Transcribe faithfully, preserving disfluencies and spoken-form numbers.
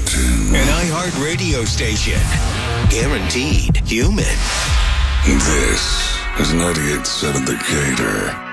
Mountain. An iHeart radio station. Guaranteed human. This is ninety-eight point seven The Gator.